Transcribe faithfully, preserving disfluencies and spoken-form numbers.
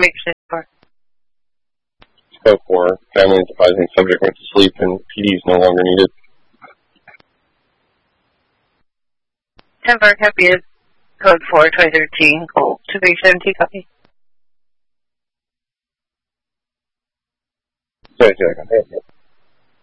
make sure for. Code four, family and surprising subject went to sleep and P D is no longer needed. ten four, copy is code four, twenty thirteen, two three seven two, copy. Sorry, sorry, I got that.